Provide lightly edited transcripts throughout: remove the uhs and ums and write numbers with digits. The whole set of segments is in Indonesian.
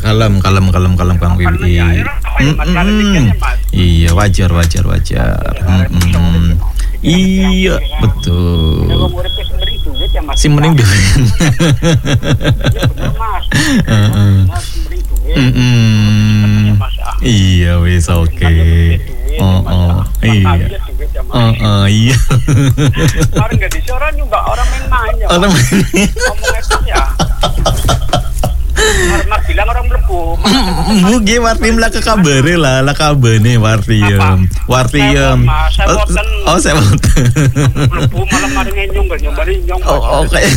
kalem Kang Bibi. Iya, wajar. Iya, betul. Si mending duit. Iya, wis oke. Iya. Iya. Orang nggak disorot juga orang main-main ya. Orang main. Ngomong itu ya. Hormat bilang orang mlebu. Mugi warti mlaka kabare lah kabane warti. Oh, saya mlebu malam mari nyong gak nyong nyong. Oh, kayak.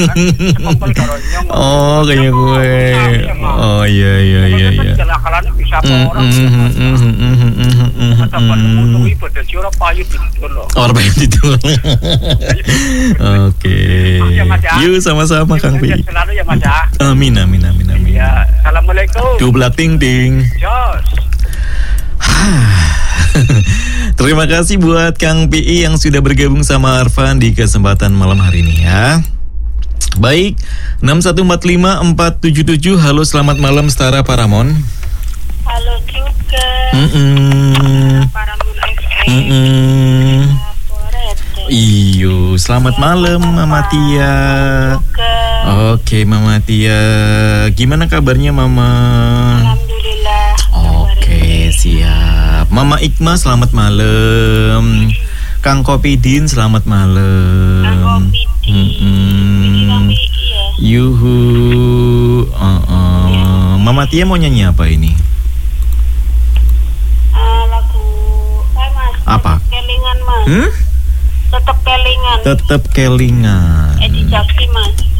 Oh, kayak gue. Oh, iya. Kelakalan bisa orang. Orang payu itu. Oke. Yuk sama-sama Kang Pi. Selalu ya Mas ya. Amin. Ya, assalamualaikum. Dublak ting. Jos. Terima kasih buat Kang PI yang sudah bergabung sama Arfan di kesempatan malam hari ini ya. Baik, 6145477. Halo, selamat malam Setara Paramon. Halo juga. Paramon FM. Iyo, selamat malam Mama Tia. Oke, Mama Tia. Gimana kabarnya Mama? Alhamdulillah. Oke, siap. Mama Ikma selamat malam. Kang Kopidin selamat malam. Yuhu. Mama Tia mau nyanyi apa ini? Lagu Mas. Apa? Kelingan Mas. Tetap kelingan. Tetap kelingan. Edi Jaksi Mas.